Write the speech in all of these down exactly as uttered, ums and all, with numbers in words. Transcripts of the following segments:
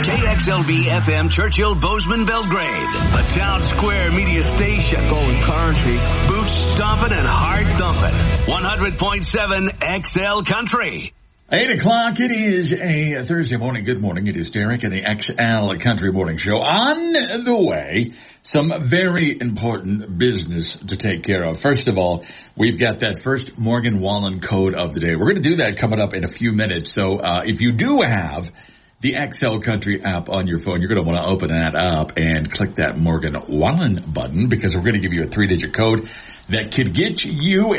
K X L V F M Churchill Bozeman Belgrade, the Town Square Media Station. Going country. Boots stomping and heart thumping. one hundred point seven X L Country. Eight o'clock, it is a Thursday morning. Good morning. It is Derek and the X L Country Morning Show. On the way, some very important business to take care of. First of all, we've got that first Morgan Wallen code of the day. We're going to do that coming up in a few minutes. So uh, if you do have the X L Country app on your phone, you're going to want to open that up and click that Morgan Wallen button, because we're going to give you a three-digit code that could get you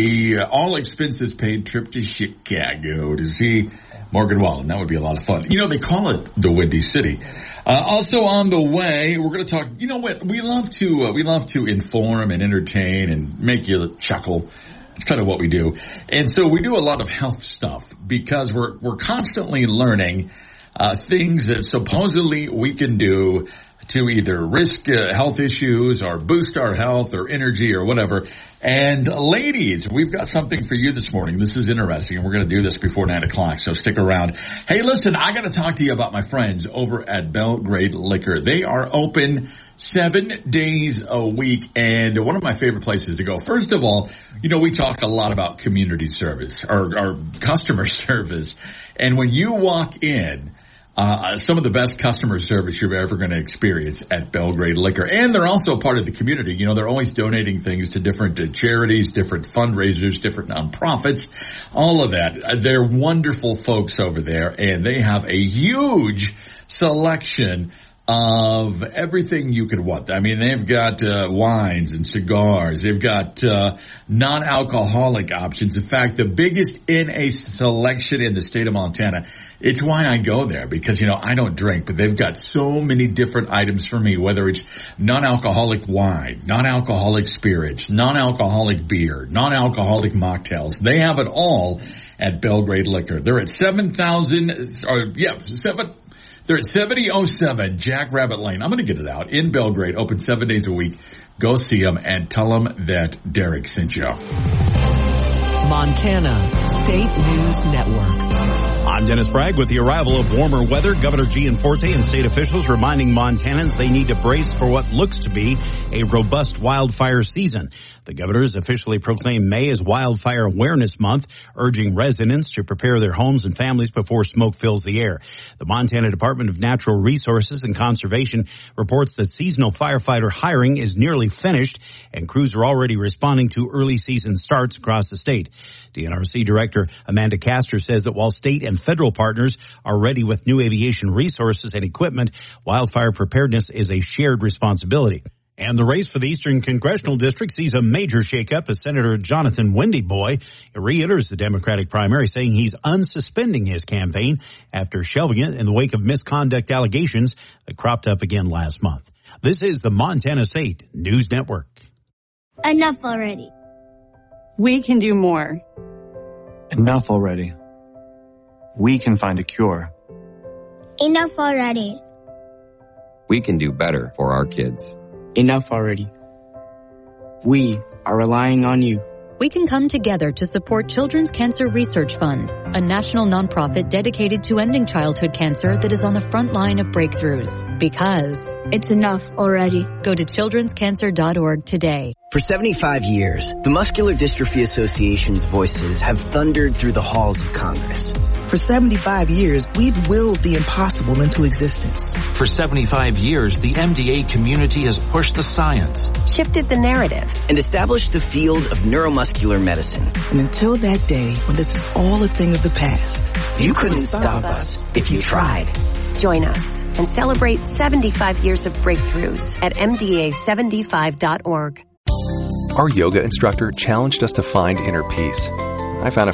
a all-expenses-paid trip to Chicago to see Morgan Wallen. That would be a lot of fun. You know, they call it the Windy City. Uh, also on the way, we're going to talk, you know what, we love to, uh, we love to inform and entertain and make you chuckle. It's kind of what we do. And so we do a lot of health stuff because we're, we're constantly learning Uh, things that supposedly we can do to either risk uh, health issues or boost our health or energy or whatever. And ladies, we've got something for you this morning. This is interesting, and we're going to do this before nine o'clock, so stick around. Hey, listen, I got to talk to you about my friends over at Belgrade Liquor. They are open seven days a week, and one of my favorite places to go. First of all, you know, we talk a lot about community service or, or customer service, and when you walk in, Uh, some of the best customer service you're ever going to experience at Belgrade Liquor. And they're also part of the community. You know, they're always donating things to different uh, charities, different fundraisers, different nonprofits, all of that. Uh, they're wonderful folks over there, and they have a huge selection of everything you could want. I mean, they've got uh, wines and cigars. They've got uh, non-alcoholic options. In fact, the biggest in a selection in the state of Montana. It's why I go there, because, you know, I don't drink, but they've got so many different items for me, whether it's non-alcoholic wine, non-alcoholic spirits, non-alcoholic beer, non-alcoholic mocktails. They have it all at Belgrade Liquor. They're at seven thousand, or yeah, seven. They're at seventy oh seven Jack Rabbit Lane. I'm going to get it out in Belgrade, open seven days a week. Go see them and tell them that Derek sent you. Montana State News Network. I'm Dennis Bragg with the arrival of warmer weather. Governor Gianforte and state officials reminding Montanans they need to brace for what looks to be a robust wildfire season. The governor has officially proclaimed May as Wildfire Awareness Month, urging residents to prepare their homes and families before smoke fills the air. The Montana Department of Natural Resources and Conservation reports that seasonal firefighter hiring is nearly finished, and crews are already responding to early season starts across the state. D N R C Director Amanda Castor says that while state and federal partners are ready with new aviation resources and equipment, wildfire preparedness is a shared responsibility. And the race for the Eastern Congressional District sees a major shakeup as Senator Jonathan Wendyboy re-enters the Democratic primary, saying he's unsuspending his campaign after shelving it in the wake of misconduct allegations that cropped up again last month. This is the Montana State News Network. Enough already. We can do more. Enough already. We can find a cure. Enough already. We can do better for our kids. Enough already. We are relying on you. We can come together to support Children's Cancer Research Fund, a national nonprofit dedicated to ending childhood cancer that is on the front line of breakthroughs. Because it's enough already. Go to children's cancer dot org today. For seventy-five years, the Muscular Dystrophy Association's voices have thundered through the halls of Congress. For seventy-five years, we've willed the impossible into existence. For seventy-five years, the M D A community has pushed the science, shifted the narrative, and established the field of neuromuscular medicine. And until that day, when this is all a thing of the past, you, you couldn't stop us if you tried. Join us and celebrate seventy-five years of breakthroughs at M D A seventy-five dot org. Our yoga instructor challenged us to find inner peace. I found a